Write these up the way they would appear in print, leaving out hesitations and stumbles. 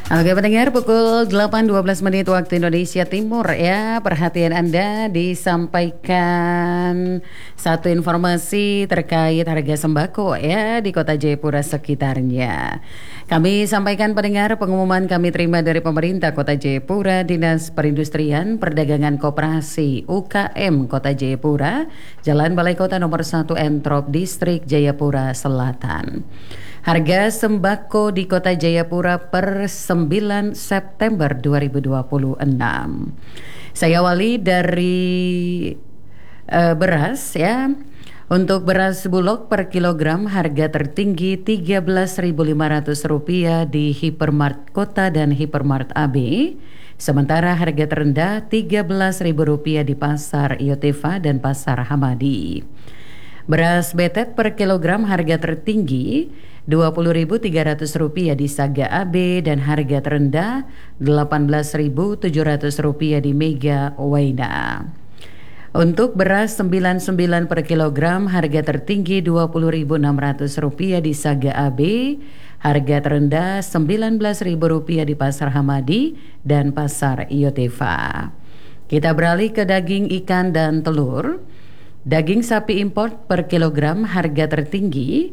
Oke pendengar, pukul 8.12 menit waktu Indonesia Timur ya. Perhatian Anda disampaikan satu informasi terkait harga sembako ya di Kota Jayapura sekitarnya. Kami sampaikan pendengar, pengumuman kami terima dari pemerintah Kota Jayapura, Dinas Perindustrian Perdagangan Koperasi UKM Kota Jayapura, Jalan Balai Kota nomor 1 Entrop, Distrik Jayapura Selatan. Harga sembako di Kota Jayapura per 9 September 2026. Saya awali dari beras ya. Untuk beras bulog per kilogram harga tertinggi Rp13.500 di Hypermart Kota dan Hypermart AB. Sementara harga terendah Rp13.000 di Pasar Iotefa dan Pasar Hamadi. Beras betet per kilogram harga tertinggi Rp20.300 di Saga AB dan harga terendah Rp18.700 di Mega Waina. Untuk beras 99 per kilogram harga tertinggi Rp20.600 di Saga AB, harga terendah Rp19.000 di Pasar Hamadi dan Pasar Iotefa. Kita beralih ke daging ikan dan telur. Daging sapi import per kilogram harga tertinggi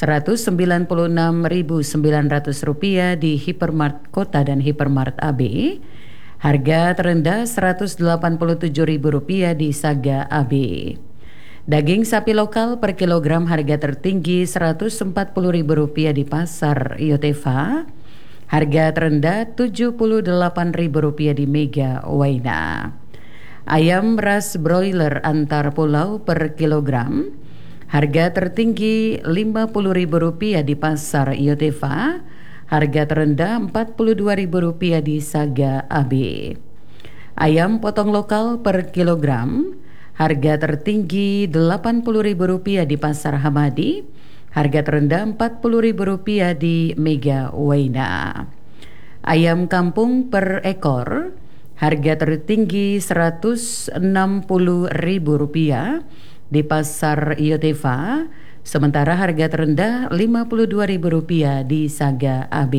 Rp196.900 di Hypermart Kota dan Hypermart AB. Harga terendah Rp187.000 di Saga AB. Daging sapi lokal per kilogram harga tertinggi Rp140.000 di Pasar Iotefa. Harga terendah Rp78.000 di Mega Waina. Ayam ras broiler antar pulau per kilogram harga tertinggi Rp50.000 di Pasar Iotefa, harga terendah Rp42.000 di Saga AB. Ayam potong lokal per kilogram harga tertinggi Rp80.000 di Pasar Hamadi, harga terendah Rp40.000 di Mega Waina. Ayam kampung per ekor harga tertinggi Rp160.000 di Pasar Iotefa, sementara harga terendah Rp52.000 di Saga AB.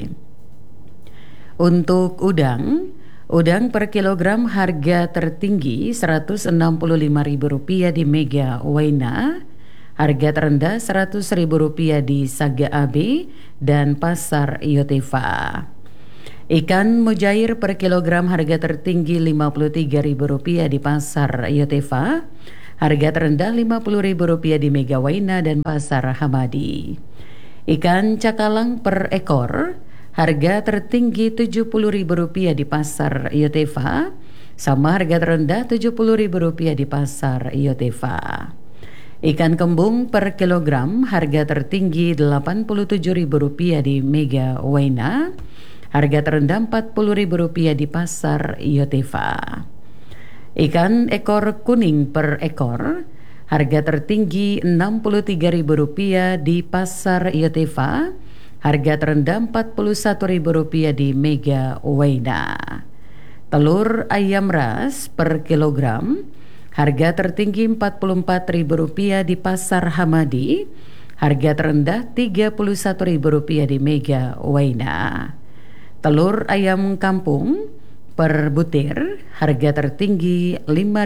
Untuk udang per kilogram harga tertinggi Rp165.000 di Mega Waina, harga terendah Rp100.000 di Saga AB dan Pasar Iotefa. Ikan mujair per kilogram harga tertinggi Rp53.000 di Pasar Iotefa, harga terendah Rp50.000 di Mega Waina dan Pasar Hamadi. Ikan cakalang per ekor harga tertinggi Rp70.000 di Pasar Iotefa, sama harga terendah Rp70.000 di Pasar Iotefa. Ikan kembung per kilogram harga tertinggi Rp87.000 di Mega Waina, harga terendah Rp40.000 di Pasar Iotefa. Ikan ekor kuning per ekor harga tertinggi Rp63.000 di Pasar Iotefa, harga terendah Rp41.000 di Mega Waina. Telur ayam ras per kilogram harga tertinggi Rp44.000 di Pasar Hamadi, harga terendah Rp31.000 di Mega Waina. Telur ayam kampung per butir harga tertinggi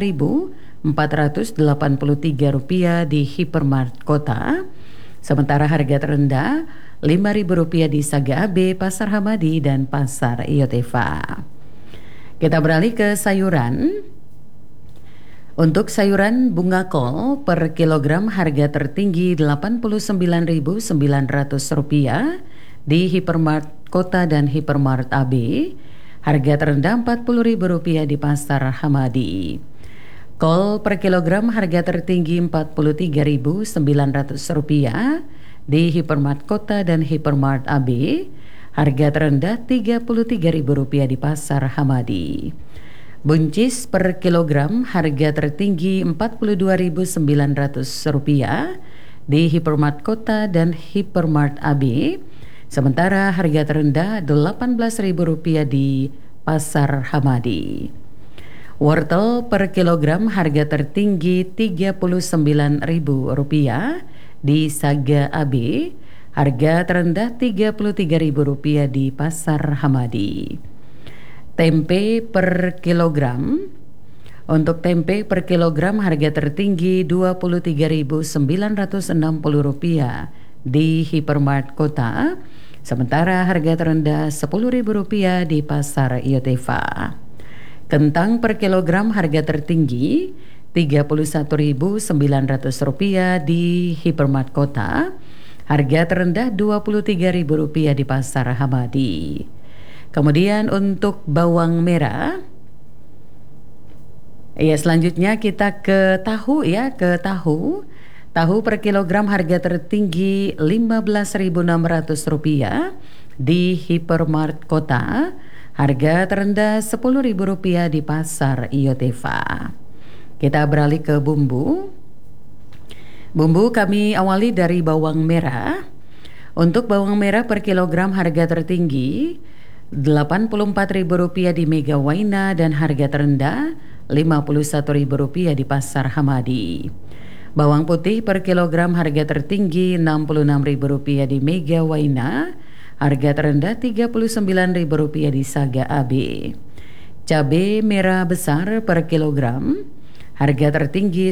Rp5.483 di Hypermart Kota, sementara harga terendah Rp5.000 di Saga AB, Pasar Hamadi dan Pasar Iotefa. Kita beralih ke sayuran. Untuk sayuran bunga kol per kilogram harga tertinggi Rp89.900 di Hypermart Kota dan Hypermart AB, harga terendah Rp40.000 di Pasar Hamadi. Kol per kilogram harga tertinggi Rp43.900 di Hypermart Kota dan Hypermart AB, harga terendah Rp33.000 di Pasar Hamadi. Buncis per kilogram harga tertinggi Rp42.900 di Hypermart Kota dan Hypermart AB, sementara harga terendah Rp18.000 di Pasar Hamadi. Wortel per kilogram harga tertinggi Rp39.000 di Saga AB, Harga terendah Rp33.000 di Pasar Hamadi. Tempe per kilogram. Untuk tempe per kilogram harga tertinggi Rp23.960 di Hypermart Kota. Sementara harga terendah Rp10.000 di Pasar Yotefa. Kentang per kilogram harga tertinggi Rp31.900 di Hypermart Kota. Harga terendah Rp23.000 di Pasar Hamadi. Kemudian untuk bawang merah, selanjutnya kita ke tahu ke tahu. Tahu per kilogram harga tertinggi Rp15.600 di Hypermart Kota. Harga terendah Rp10.000 di Pasar Yotefa. Kita beralih ke bumbu. Bumbu kami awali dari bawang merah. Untuk bawang merah per kilogram harga tertinggi Rp84.000 di Mega Waina dan harga terendah Rp51.000 di Pasar Hamadi. Bawang putih per kilogram harga tertinggi Rp66.000 di Mega Waina, harga terendah Rp39.000 di Saga AB. Cabai merah besar per kilogram harga tertinggi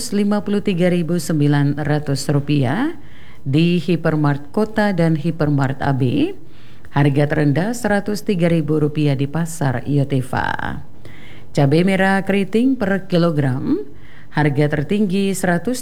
Rp153.900 di Hypermart Kota dan Hypermart AB. Harga terendah Rp103.000 di Pasar Yotefa. Cabai merah keriting per kilogram harga tertinggi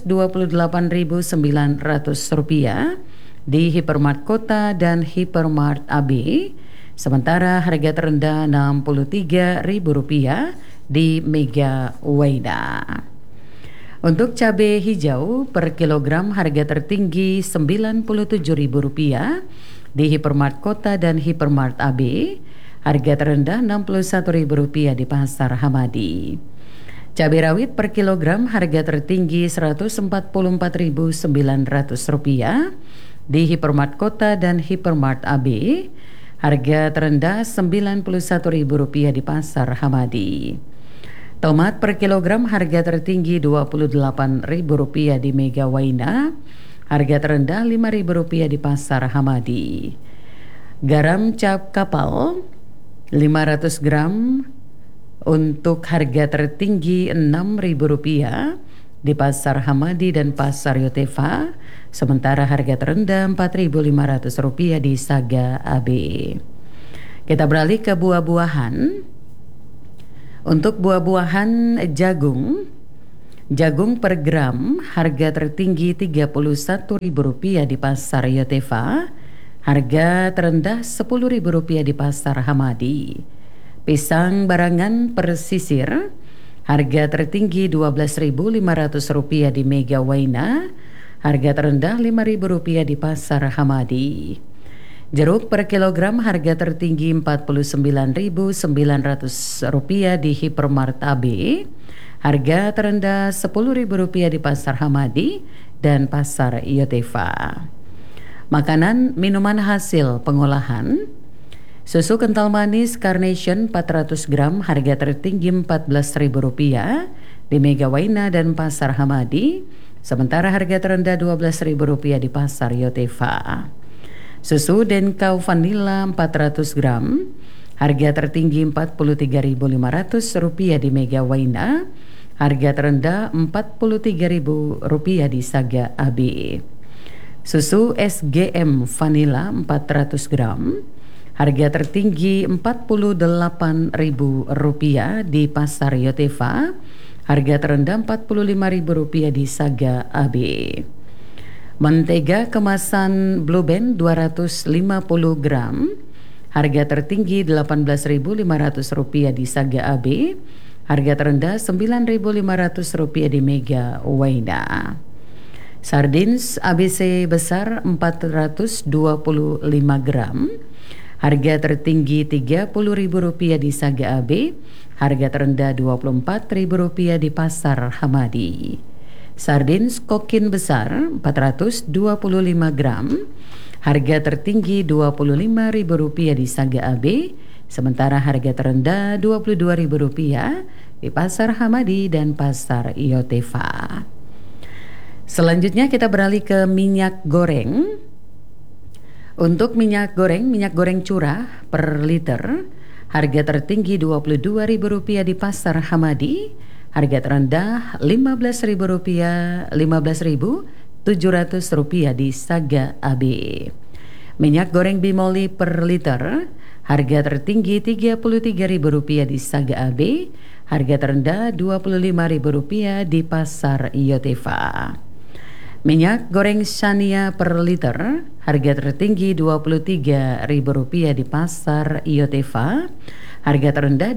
Rp128.900 di Hypermart Kota dan Hypermart AB. Sementara harga terendah Rp63.000 di Mega Waina. Untuk cabai hijau per kilogram harga tertinggi Rp97.000 di Hypermart Kota dan Hypermart AB. Harga terendah Rp61.000 di Pasar Hamadi. Cabai rawit per kilogram harga tertinggi Rp144.900 di Hypermart Kota dan Hypermart AB. Harga terendah Rp91.000 di Pasar Hamadi. Tomat per kilogram harga tertinggi Rp28.000 di Mega Waina. Harga terendah Rp5.000 di Pasar Hamadi. Garam cap kapal 500 gram untuk harga tertinggi Rp6.000 di Pasar Hamadi dan Pasar Yotefa. Sementara harga terendah Rp4.500 di Saga AB. Kita beralih ke buah-buahan. Untuk buah-buahan jagung per gram harga tertinggi Rp31.000 di Pasar Yotefa. Harga terendah Rp10.000 di Pasar Hamadi. Pisang barangan persisir harga tertinggi Rp12.500 di Mega Waina. Harga terendah Rp5.000 di Pasar Hamadi. Jeruk per kilogram harga tertinggi Rp49.900 di Hypermart AB. Harga terendah Rp10.000 di Pasar Hamadi dan Pasar Yotefa. Makanan minuman hasil pengolahan. Susu kental manis Carnation 400 gram harga tertinggi Rp14.000 di Mega Waina dan Pasar Hamadi. Sementara harga terendah Rp12.000 di Pasar Yotefa. Susu Denkau Vanilla 400 gram harga tertinggi Rp43.500 di Mega Waina. Harga terendah Rp43.000 di Saga AB. Susu SGM Vanilla 400 gram harga tertinggi Rp48.000 di Pasar Yotefa. Harga terendah Rp45.000 di Saga AB. Mentega kemasan Blue Band 250 gram harga tertinggi Rp18.500 di Saga AB. Harga terendah Rp9.500 di Mega Waina. Sardins ABC besar 425 gram harga tertinggi Rp30.000 di Saga AB. Harga terendah Rp24.000 di Pasar Hamadi. Sardins kokin besar 425 gram harga tertinggi Rp25.000 di Saga AB. Sementara harga terendah Rp22.000 di Pasar Hamadi dan Pasar Yotefa. Selanjutnya kita beralih ke minyak goreng. Untuk minyak goreng curah per liter, harga tertinggi Rp22.000 di Pasar Hamadi, harga terendah Rp15.000, Rp15.700 di Saga AB. Minyak goreng Bimoli per liter, harga tertinggi Rp33.000 di Saga AB, harga terendah Rp25.000 di Pasar Yotefa. Minyak goreng Shania per liter, harga tertinggi Rp23.000 di Pasar Yotefa, harga terendah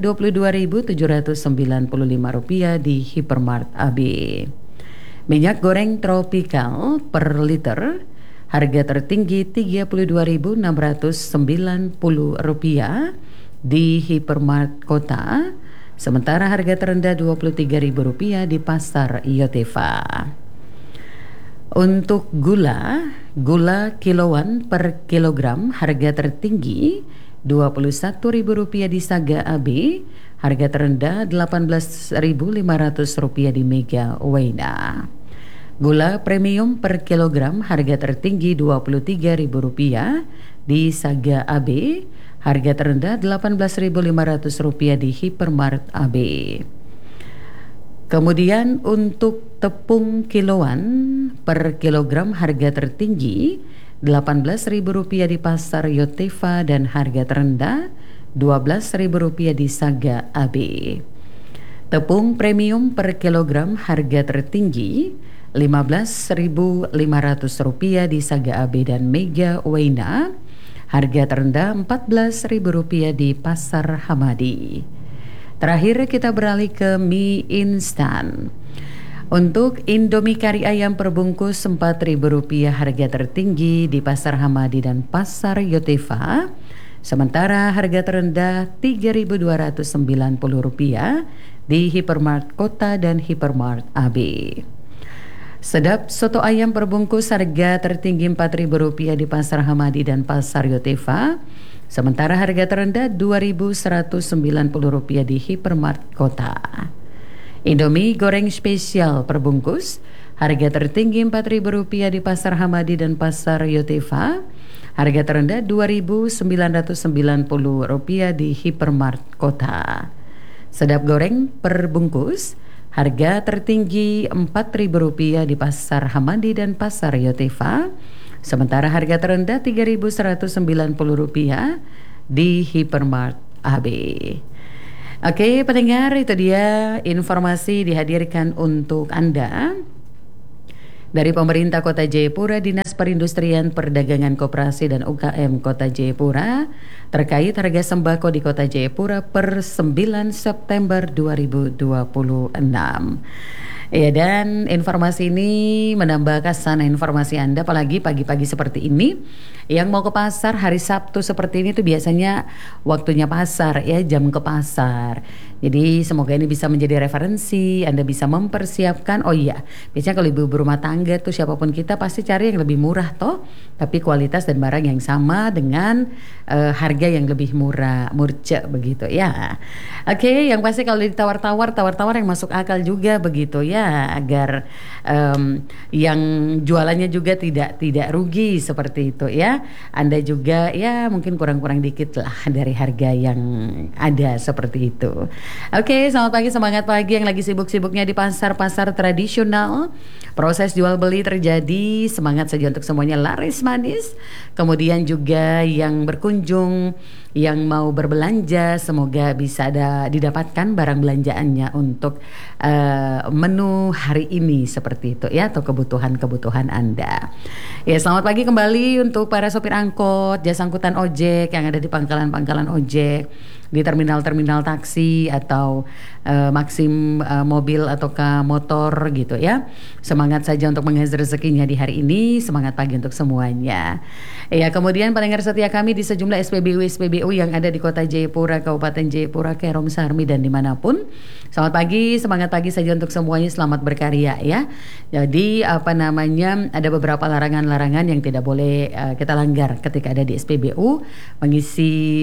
Rp22.795 di Hypermart AB. Minyak goreng Tropical per liter, harga tertinggi Rp32.690 di Hypermart Kota, sementara harga terendah Rp23.000 di Pasar Yotefa. Untuk gula kiloan per kilogram, harga tertinggi Rp21.000 di Saga AB, harga terendah Rp18.500 di Mega Waina. Gula premium per kilogram, harga tertinggi Rp23.000 di Saga AB, harga terendah Rp18.500 di Hypermart AB. Kemudian untuk tepung kiloan per kilogram, harga tertinggi Rp18.000 di Pasar Yotefa dan harga terendah Rp12.000 di Saga AB. Tepung premium per kilogram, harga tertinggi Rp15.500 di Saga AB dan Mega Waina, harga terendah Rp14.000 di Pasar Hamadi. Terakhir kita beralih ke mie instan. Untuk Indomie kari ayam perbungkus Rp4.000 harga tertinggi di Pasar Hamadi dan Pasar Yotefa. Sementara harga terendah Rp3.290 di Hypermart Kota dan Hypermart AB. Sedap soto ayam perbungkus harga tertinggi Rp4.000 di Pasar Hamadi dan Pasar Yotefa. Sementara harga terendah Rp2.190 di Hypermart Kota. Indomie goreng spesial perbungkus, harga tertinggi Rp4.000 di Pasar Hamadi dan Pasar Yotefa. Harga terendah Rp2.990 di Hypermart Kota. Sedap goreng perbungkus, harga tertinggi Rp4.000 di Pasar Hamadi dan Pasar Yotefa. Sementara harga terendah Rp3.190 di Hypermart AB. Oke, pendengar, itu dia informasi dihadirkan untuk Anda dari pemerintah Kota Jayapura, Dinas Perindustrian Perdagangan Koperasi dan UKM Kota Jayapura terkait harga sembako di Kota Jayapura per 9 September 2026. Ya, dan informasi ini menambah kesan informasi Anda, apalagi pagi-pagi seperti ini. Yang mau ke pasar hari Sabtu seperti ini tuh biasanya waktunya pasar ya, jam ke pasar. Jadi semoga ini bisa menjadi referensi, Anda bisa mempersiapkan. Oh iya, biasanya kalau ibu berumah tangga tuh siapapun kita pasti cari yang lebih murah toh, tapi kualitas dan barang yang sama dengan harga yang lebih murah, murce begitu ya. Oke, yang pasti kalau ditawar-tawar yang masuk akal juga begitu ya, agar yang jualannya juga tidak rugi seperti itu ya. Anda juga ya mungkin kurang-kurang dikit lah dari harga yang ada seperti itu. Oke, selamat pagi, semangat pagi yang lagi sibuk-sibuknya di pasar-pasar tradisional. Proses jual beli terjadi, semangat saja untuk semuanya laris manis. Kemudian juga yang berkunjung, yang mau berbelanja, semoga bisa didapatkan barang belanjaannya untuk menu hari ini seperti itu ya, atau kebutuhan Anda. Ya, selamat pagi kembali untuk para sopir angkot, jasa angkutan ojek yang ada di pangkalan-pangkalan ojek, di terminal-terminal taksi atau Maxim mobil ataukah motor gitu ya. Semangat saja untuk menghasil rezekinya di hari ini. Semangat pagi untuk semuanya. Ya, kemudian pendengar setia kami di sejumlah SPBU yang ada di Kota Jayapura, Kabupaten Jayapura, Kerom Sarmi dan dimanapun. Selamat pagi, semangat pagi saja untuk semuanya. Selamat berkarya ya. Jadi ada beberapa larangan-larangan yang tidak boleh kita langgar ketika ada di SPBU, mengisi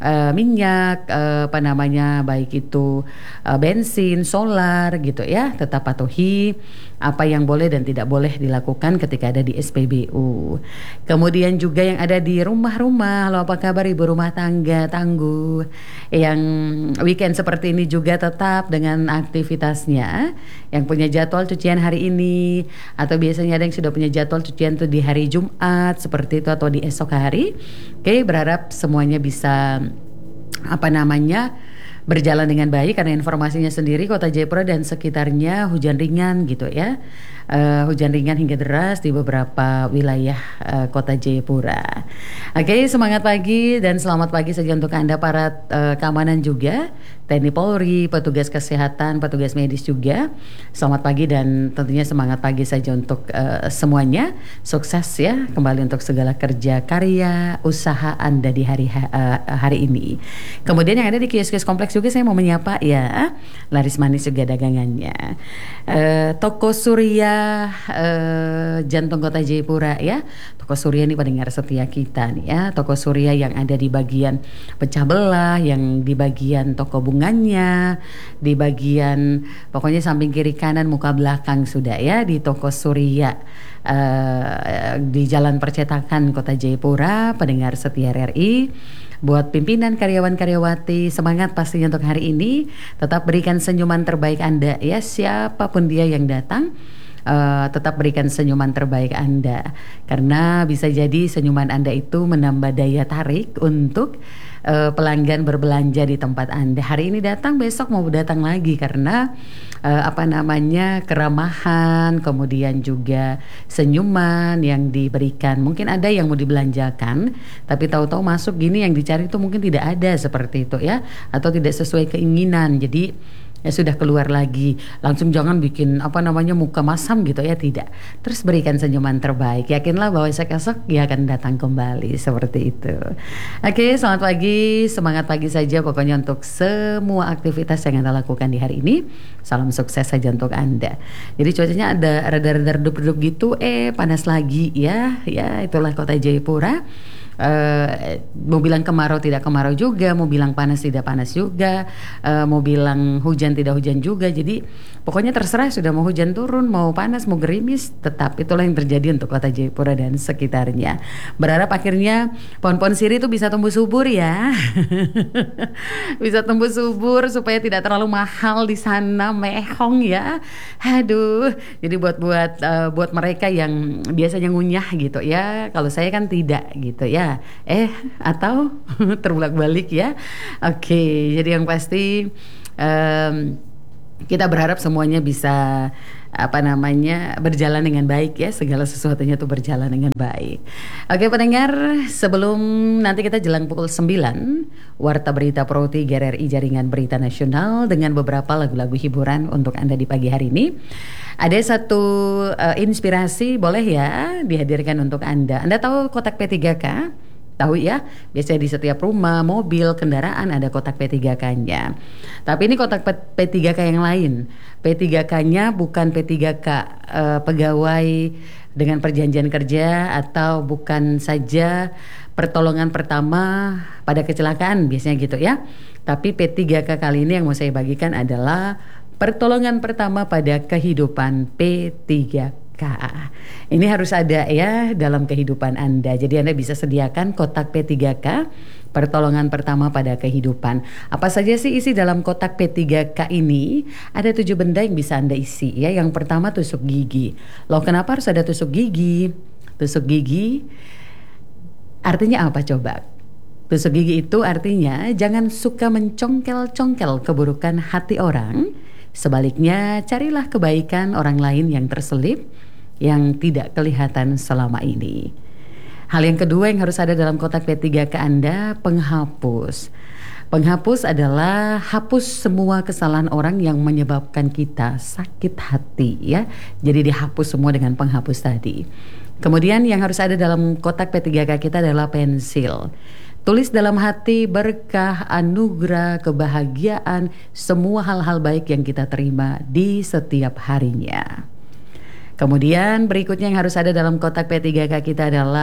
minyak, apa namanya, baik itu bensin, solar gitu ya, tetap patuhi apa yang boleh dan tidak boleh dilakukan ketika ada di SPBU. Kemudian juga yang ada di rumah-rumah, halo apa kabar ibu rumah tangga tangguh yang weekend seperti ini juga tetap dengan aktivitasnya, yang punya jadwal cucian hari ini atau biasanya ada yang sudah punya jadwal cucian tuh di hari Jumat seperti itu atau di esok hari. Oke, berharap semuanya bisa apa namanya berjalan dengan baik karena informasinya sendiri Kota Jayapura dan sekitarnya hujan ringan gitu ya. Hujan ringan hingga deras di beberapa wilayah Kota Jayapura. Oke, semangat pagi dan selamat pagi saja untuk Anda para keamanan juga, TNI Polri, petugas kesehatan, petugas medis juga. Selamat pagi dan tentunya semangat pagi saja untuk semuanya. Sukses ya kembali untuk segala kerja karya usaha Anda di hari ini. Kemudian yang ada di kios-kios kompleks juga saya mau menyapa ya, laris manis juga dagangannya. Toko Surya jantung Kota Jayapura ya. Toko Surya ini pendengar setia kita nih ya. Toko Surya yang ada di bagian pecah belah, yang di bagian toko bunganya, di bagian pokoknya samping kiri kanan muka belakang sudah ya di Toko Surya di Jalan Percetakan Kota Jayapura, pendengar setia RRI. Buat pimpinan karyawan-karyawati semangat pastinya untuk hari ini, tetap berikan senyuman terbaik Anda ya, siapapun dia yang datang. Tetap berikan senyuman terbaik Anda karena bisa jadi senyuman Anda itu menambah daya tarik untuk pelanggan berbelanja di tempat Anda. Hari ini datang, besok mau datang lagi karena keramahan, kemudian juga senyuman yang diberikan. Mungkin ada yang mau dibelanjakan tapi tahu-tahu masuk gini yang dicari itu mungkin tidak ada seperti itu ya, atau tidak sesuai keinginan. Jadi ya sudah keluar lagi, langsung jangan bikin muka masam gitu ya, tidak. Terus berikan senyuman terbaik, yakinlah bahwa esok dia akan datang kembali seperti itu. Oke, selamat pagi, semangat pagi saja pokoknya untuk semua aktivitas yang Anda lakukan di hari ini. Salam sukses saja untuk Anda. Jadi cuacanya ada rada-rada redup-redup gitu, panas lagi ya, itulah Kota Jayapura. Mau bilang kemarau tidak kemarau juga, mau bilang panas tidak panas juga, mau bilang hujan tidak hujan juga. Jadi pokoknya terserah, sudah mau hujan turun, mau panas, mau gerimis, tetap itulah yang terjadi untuk Kota Jayapura dan sekitarnya. Berharap akhirnya pohon-pohon sirih itu bisa tumbuh subur ya. Bisa tumbuh subur supaya tidak terlalu mahal di sana, mehong ya. Aduh, jadi buat mereka yang biasanya ngunyah gitu ya. Kalau saya kan tidak gitu ya. Atau terbalik-balik ya. Oke, jadi yang pasti kita berharap semuanya bisa berjalan dengan baik ya, segala sesuatunya tuh berjalan dengan baik. Oke pendengar, sebelum nanti kita jelang pukul 9 Warta Berita Pro 3 RRI Jaringan Berita Nasional dengan beberapa lagu-lagu hiburan untuk Anda di pagi hari ini. Ada satu inspirasi boleh ya dihadirkan untuk Anda. Anda tahu kotak P3K? Tahu ya, biasanya di setiap rumah, mobil, kendaraan ada kotak P3K-nya. Tapi ini kotak P3K yang lain. P3K-nya bukan P3K pegawai dengan perjanjian kerja atau bukan saja pertolongan pertama pada kecelakaan biasanya gitu ya. Tapi P3K kali ini yang mau saya bagikan adalah pertolongan pertama pada kehidupan P3K. Ini harus ada ya dalam kehidupan Anda. Jadi Anda bisa sediakan kotak P3K, pertolongan pertama pada kehidupan. Apa saja sih isi dalam kotak P3K ini? Ada 7 benda yang bisa Anda isi ya. Yang pertama tusuk gigi. Loh kenapa harus ada tusuk gigi? Tusuk gigi artinya apa coba? Tusuk gigi itu artinya jangan suka mencongkel-congkel keburukan hati orang. Sebaliknya, carilah kebaikan orang lain yang terselip, yang tidak kelihatan selama ini. Hal yang kedua yang harus ada dalam kotak P3K Anda, penghapus. Penghapus adalah hapus semua kesalahan orang yang menyebabkan kita sakit hati ya. Jadi dihapus semua dengan penghapus tadi. Kemudian yang harus ada dalam kotak P3K kita adalah pensil. Tulis dalam hati berkah, anugerah, kebahagiaan, semua hal-hal baik yang kita terima di setiap harinya. Kemudian berikutnya yang harus ada dalam kotak P3K kita adalah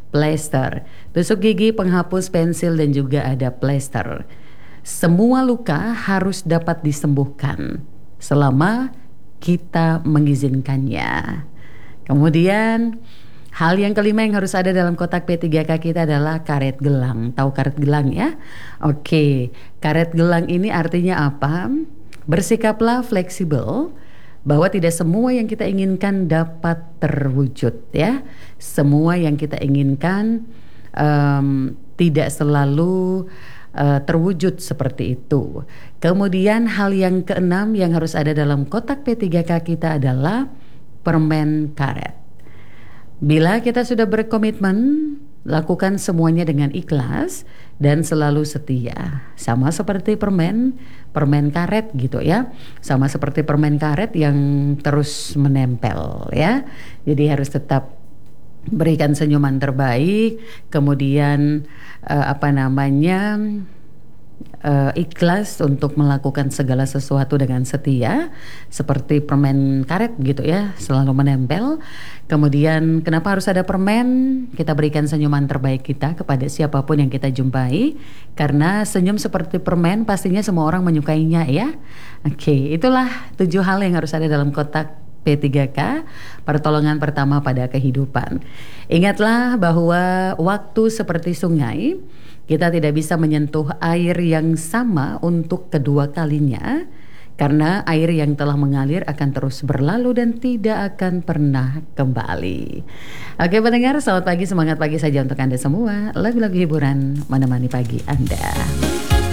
plester. Tusuk gigi, penghapus, pensil, dan juga ada plester. Semua luka harus dapat disembuhkan selama kita mengizinkannya. Kemudian hal yang kelima yang harus ada dalam kotak P3K kita adalah karet gelang. Tahu karet gelang ya? Oke, karet gelang ini artinya apa? Bersikaplah fleksibel bahwa tidak semua yang kita inginkan dapat terwujud ya. Semua yang kita inginkan tidak selalu terwujud seperti itu. Kemudian hal yang keenam yang harus ada dalam kotak P3K kita adalah permen karet. Bila kita sudah berkomitmen, lakukan semuanya dengan ikhlas dan selalu setia. Sama seperti permen karet gitu ya. Sama seperti permen karet yang terus menempel ya. Jadi harus tetap berikan senyuman terbaik, kemudian ikhlas untuk melakukan segala sesuatu dengan setia, seperti permen karet gitu ya, selalu menempel. Kemudian kenapa harus ada permen? Kita berikan senyuman terbaik kita kepada siapapun yang kita jumpai, karena senyum seperti permen pastinya semua orang menyukainya ya. Oke, itulah 7 hal yang harus ada dalam kotak P3K, pertolongan pertama pada kehidupan. Ingatlah bahwa waktu seperti sungai, kita tidak bisa menyentuh air yang sama untuk kedua kalinya, karena air yang telah mengalir akan terus berlalu dan tidak akan pernah kembali. Oke pendengar, selamat pagi, semangat pagi saja untuk Anda semua. Lagu-lagu hiburan menemani pagi Anda.